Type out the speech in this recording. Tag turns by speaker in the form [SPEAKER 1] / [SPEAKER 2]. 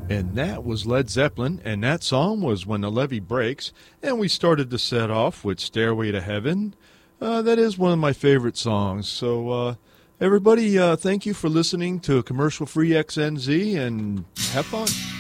[SPEAKER 1] And that was Led Zeppelin, and that song was When the Levee Breaks, and we started the set off with Stairway to Heaven. That is one of my favorite songs. So, everybody, thank you for listening to Commercial Free XNZ, and have fun.